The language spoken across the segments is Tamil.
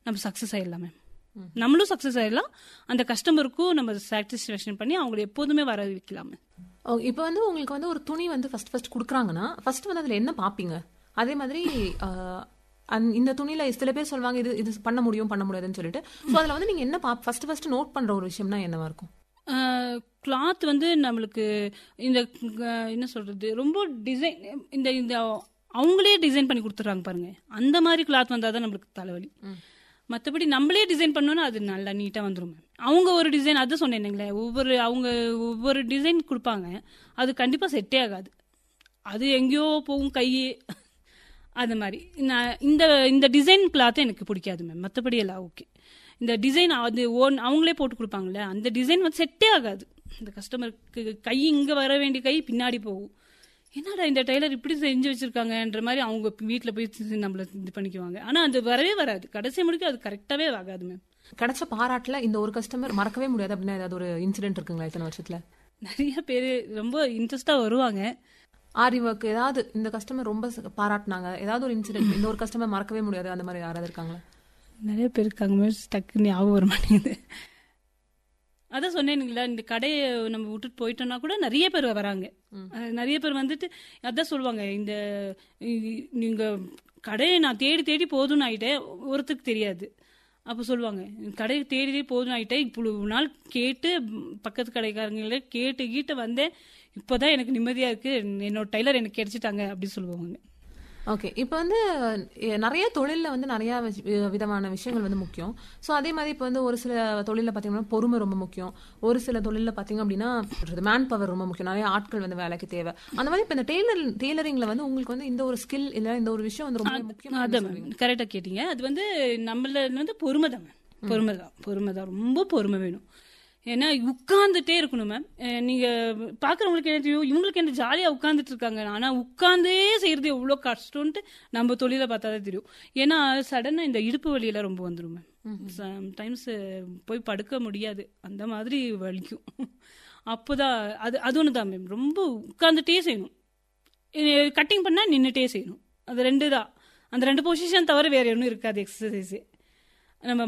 நம்ம சக்ஸஸ் ஆயிடலாம் மேம். நம்மளும் சக்ஸஸ் ஆயிடலாம், அந்த கஸ்டமருக்கும் நம்ம சாட்டிஸ்ஃபேக்ஷன் பண்ணி அவங்களை எப்போதுமே வர வைக்கலாம். இப்போ வந்து உங்களுக்கு வந்து ஒரு துணி வந்து ஃபர்ஸ்ட் கொடுக்குறாங்கன்னா ஃபர்ஸ்ட் வந்து அதில் என்ன பார்ப்பீங்க? அதே மாதிரி இந்த துணியில சில பேர் சொல்லுவாங்க இது இது பண்ண முடியாதுன்னு சொல்லிட்டு, ஸோ அதில் வந்து நீங்கள் என்ன ஃபர்ஸ்ட் நோட் பண்ணுற ஒரு விஷயம்னா என்னவா இருக்கும்? கிளாத் வந்து நம்மளுக்கு இந்த என்ன சொல்றது, ரொம்ப டிசைன் இந்த இந்த அவங்களே டிசைன் பண்ணி கொடுத்துட்றாங்க பாருங்க, அந்த மாதிரி கிளாத் வந்தால் தான் நம்மளுக்கு தலைவலி. மற்றபடி நம்மளே டிசைன் பண்ணோன்னா அது நல்லா நீட்டாக வந்துடும். அவங்க ஒரு டிசைன் அது சொன்னேன்னுங்களே, அவங்க ஒவ்வொரு டிசைன் கொடுப்பாங்க, அது கண்டிப்பாக செட்டே ஆகாது, அது எங்கேயோ போகும் கையே. அது மாதிரி இந்த டிசைன் கிளாத்தை எனக்கு பிடிக்காது மேம். மற்றபடி எல்லாம் ஓகே. இந்த டிசைன் அது அவங்களே போட்டு கொடுப்பாங்களே, அந்த டிசைன் வந்து செட்டே ஆகாது. இந்த கஸ்டமருக்கு கை இங்கே வர வேண்டிய கை பின்னாடி போகும். என்னடா இந்த டெய்லர் இப்படி செஞ்சு வச்சிருக்காங்கன்ற மாதிரி அவங்க வீட்டில் போய் நம்மள இது பண்ணிக்குவாங்க. ஆனால் அது வரவே வராது, கடைசி முடிக்க அது கரெக்டாகவே ஆகாது மேம். கிடைச்ச பாராட்டில் இந்த ஒரு கஸ்டமர் மறக்கவே முடியாது அப்படின்னா ஏதாவது ஒரு இன்சிடென்ட் இருக்குங்களா இத்தனை வருஷத்துல? நிறைய பேர் ரொம்ப இன்ட்ரெஸ்டாக வருவாங்க. ஆரி ஒர்க் ஏதாவது இந்த கஸ்டமர் ரொம்ப பாராட்டினாங்க, ஏதாவது ஒரு இன்சிடென்ட் இந்த ஒரு கஸ்டமர் மறக்கவே முடியாது அந்த மாதிரி யாராவது இருக்காங்களா? நிறைய பேர் இருக்காங்க மேம், டக்குன்னு ஞாபகம் வர மாட்டேங்குது. அதான் சொன்னேனுங்களா, இந்த கடையை நம்ம விட்டுட்டு போயிட்டோம்னா கூட நிறைய பேர் வராங்க. நிறைய பேர் வந்துட்டு அதான் சொல்லுவாங்க, இந்த நீங்க கடையை நான் தேடி தேடி போதும்னு ஆயிட்டேன், ஒருத்தருக்கு தெரியாது. அப்போ சொல்லுவாங்க, கடையை தேடி போதும்னு ஆயிட்டேன், இவ்வளவு நாள் கேட்டு பக்கத்து கடைக்காரங்கள கேட்டு வந்தேன், இப்போதான் எனக்கு நிம்மதியா இருக்கு, என்னோட டைலர் எனக்கு கிடைச்சிட்டாங்க அப்படின்னு சொல்லுவாங்க. ஓகே, இப்போ வந்து நிறைய தொழிலில் வந்து நிறைய விதமான விஷயங்கள் வந்து முக்கியம். ஸோ அதே மாதிரி இப்போ வந்து ஒரு சில தொழிலில் பார்த்தீங்கன்னா பொறுமை ரொம்ப முக்கியம், ஒரு சில தொழிலில் பார்த்தீங்க அப்படின்னா மேன் பவர் ரொம்ப முக்கியம், நிறைய ஆட்கள் வந்து வேலைக்கு தேவை. அந்த மாதிரி இப்போ இந்த டெய்லரிங்ல வந்து உங்களுக்கு வந்து இந்த ஒரு ஸ்கில் இல்லை இந்த ஒரு விஷயம் வந்து ரொம்ப முக்கியம். அதான் கரெக்டாக கேட்டீங்க. அது வந்து நம்மள வந்து பொறுமை தான் ரொம்ப பொறுமை வேணும். ஏன்னா உட்காந்துட்டே இருக்கணும் மேம். நீங்க பாக்குறவங்களுக்கு என்ன தெரியும், இவங்களுக்கு என்ன ஜாலியா உட்காந்துட்டு இருக்காங்க, ஆனா உட்காந்தே செய்யறது எவ்வளவு கஷ்டம்ட்டு நம்ம தொழில பார்த்தாதான் தெரியும். ஏன்னா சடனா இந்த இடுப்பு வலியில ரொம்ப வந்துடும் மேம். சம்டைம்ஸ் போய் படுக்க முடியாது, அந்த மாதிரி வலிக்கும். அப்போதான் அது ஒண்ணுதான் மேம், ரொம்ப உட்காந்துட்டே செய்யணும். கட்டிங் பண்ணா நின்றுட்டே செய்யணும், அது ரெண்டு தான். அந்த 2 பொசிஷன் தவிர வேற ஒன்றும் இருக்காது எக்ஸசைஸு. நம்ம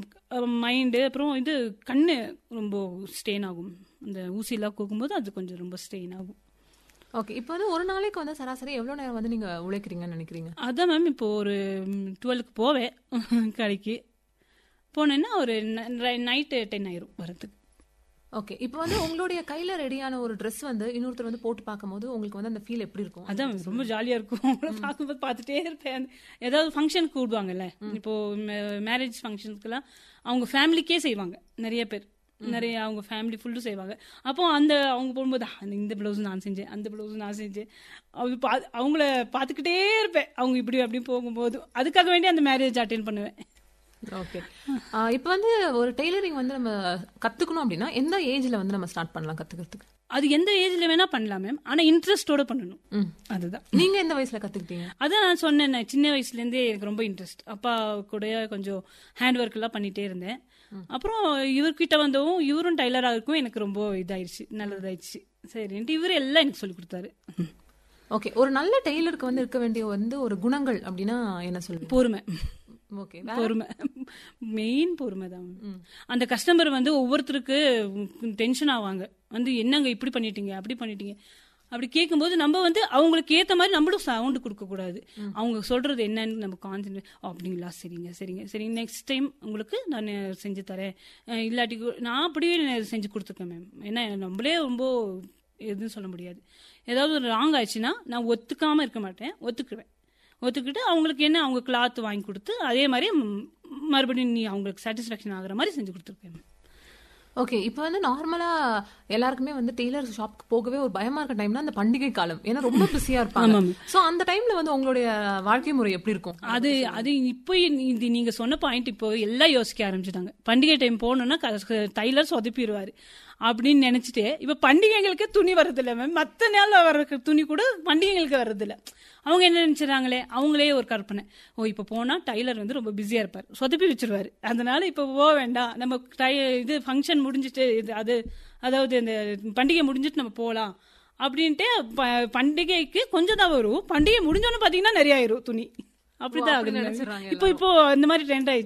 மைண்டு அப்புறம் இது கண்ணு ரொம்ப ஸ்ட்ரெயின் ஆகும், அந்த ஊசிலாம் கோக்கும்போது அது கொஞ்சம் ரொம்ப ஸ்ட்ரெயின் ஆகும். ஓகே, இப்போ வந்து ஒரு நாளைக்கு வந்து சராசரி எவ்வளோ நேரம் வந்து நீங்கள் உழைக்கிறீங்கன்னு நினைக்கிறீங்க? அதான் மேம், இப்போ ஒரு 12க்கு போவேன் கடைக்கு, போனேன்னா ஒரு நைட்டு 10 ஆயிரும் வரதுக்கு. ஓகே, இப்போ வந்து உங்களுடைய கையில ரெடியான ஒரு ட்ரெஸ் வந்து இன்னொருத்தர் வந்து போட்டு பார்க்கும்போது உங்களுக்கு வந்து அந்த ஃபீல் எப்படி இருக்கும்? அதான் ரொம்ப ஜாலியா இருக்கும், அவங்கள பார்க்கும்போது பார்த்துட்டே இருப்பேன். ஏதாவது ஃபங்க்ஷனுக்கு கூடுவாங்கல்ல, இப்போ மேரேஜ் ஃபங்க்ஷனுக்குலாம் அவங்க ஃபேமிலிக்கே செய்வாங்க, நிறைய அவங்க ஃபேமிலி ஃபுல்லும் செய்வாங்க. அப்போ அவங்க போகும்போது இந்த பிளவுஸ் நான் செஞ்சேன், அந்த பிளவுஸ் நான் செஞ்சேன், அவங்கள பார்த்துக்கிட்டே இருப்பேன். அவங்க இப்படி அப்படி போகும்போது அதுக்காக வேண்டி அந்த மேரேஜ் அட்டென்ட் பண்ணுவேன். ஓகே, இப்போ வந்து ஒரு டெய்லரிங் வந்து நம்ம கத்துக்கணும் அப்படின்னா எந்த ஏஜ்ல வந்து நம்ம ஸ்டார்ட் பண்ணலாம் கத்துக்கிறதுக்கு? அது எந்த ஏஜ்ல வேணா பண்ணலாம் மேம், ஆனா இன்ட்ரெஸ்டோட பண்ணணும். அதுதான். நீங்க எந்த வயசுல கத்துக்கிட்டீங்க? அதான் நான் சொன்னேன், சின்ன வயசுல இருந்தே எனக்கு ரொம்ப இன்ட்ரெஸ்ட். அப்பா கூட கொஞ்சம் ஹேண்ட் ஒர்க் எல்லாம் பண்ணிட்டே இருந்தேன். அப்புறம் இவர்கிட்ட வந்தவும் இவரும் டைலரா இருக்கும், எனக்கு ரொம்ப இதாயிடுச்சு, நல்லதாயிடுச்சு. சரின்ட்டு இவரு எல்லாம் எனக்கு சொல்லி கொடுத்தாரு. ஓகே, ஒரு நல்ல டெய்லருக்கு வந்து இருக்க வேண்டிய வந்து ஒரு குணங்கள் அப்படின்னா என்ன சொல்லுங்க? பொறுமை. ஓகே, பொறுமை, மெயின் பொறுமை தான். அந்த கஸ்டமர் வந்து ஒவ்வொருத்தருக்கு டென்ஷன் ஆவாங்க, வந்து என்னங்க இப்படி பண்ணிட்டீங்க அப்படி பண்ணிட்டீங்க அப்படி கேட்கும்போது நம்ம வந்து அவங்களுக்கு ஏற்ற மாதிரி நம்மளும் சவுண்டு கொடுக்க கூடாது. அவங்க சொல்றது என்னன்னு நம்ம கான்சென்ட்ரேட், அப்படிங்களா, சரிங்க சரிங்க சரிங்க, நெக்ஸ்ட் டைம் உங்களுக்கு நான் செஞ்சு தரேன், இல்லாட்டி நான் அப்படியே செஞ்சு கொடுத்துருக்கேன் மேம். ஏன்னா நம்மளே ரொம்ப எதுவும் சொல்ல முடியாது. ஏதாவது ஒரு ராங் ஆயிடுச்சுன்னா நான் ஒத்துக்காம இருக்க மாட்டேன், ஒத்துக்கிட்டு அவங்களுக்கு என்ன அவங்க கிளாத் வாங்கி கொடுத்து அதே மாதிரி மறுபடியும் நீ அவங்களுக்கு சாட்டிஸ்ஃபேக்ஷன் ஆகுற மாதிரி செஞ்சு கொடுத்துருக்கேன். ஓகே, இப்போ வந்து நார்மலா எல்லாருக்குமே வந்து டெய்லர் ஷாப்க்கு போகவே ஒரு பயமா இருக்க டைம்னா அந்த பண்டிகை காலம், ஏன்னா ரொம்ப பிஸியா இருப்பாங்க. சோ அந்த டைம்ல வந்து உங்களுடைய வாழ்க்கை முறை எப்படி இருக்கும்? அது இப்போ நீங்க சொன்ன பாயிண்ட் இப்போ எல்லாம் யோசிக்க ஆரம்பிச்சுட்டாங்க. பண்டிகை டைம் போனோம்னா டைலர் சொதப்பிடுவாரு அப்படின்னு நினைச்சிட்டு இப்ப பண்டிகைகளுக்கு துணி வர்றதில்ல மேம். மற்ற நாள் வர்ற துணி கூட பண்டிகைகளுக்கு வர்றதில்ல. அவங்க என்ன நினைச்சிடறாங்களே, அவங்களே ஒரு கற்பனை, இப்ப போனா டைலர் வந்து ரொம்ப பிஸியா இருப்பாரு, சொதப்பி வச்சிருவாரு, அதனால இப்ப போக வேண்டாம், நம்ம இது ஃபங்க்ஷன் முடிஞ்சிட்டு அதாவது இந்த பண்டிகை முடிஞ்சிட்டு நம்ம போகலாம் அப்படின்ட்டு பண்டிகைக்கு கொஞ்சம் தான் வரும், பண்டிகை முடிஞ்சோன்னு பாத்தீங்கன்னா நிறைய ஆயிரும் துணி. அப்படிதான் ஆகுது இப்போ இந்த மாதிரி ட்ரெண்ட் ஆயிடுச்சு.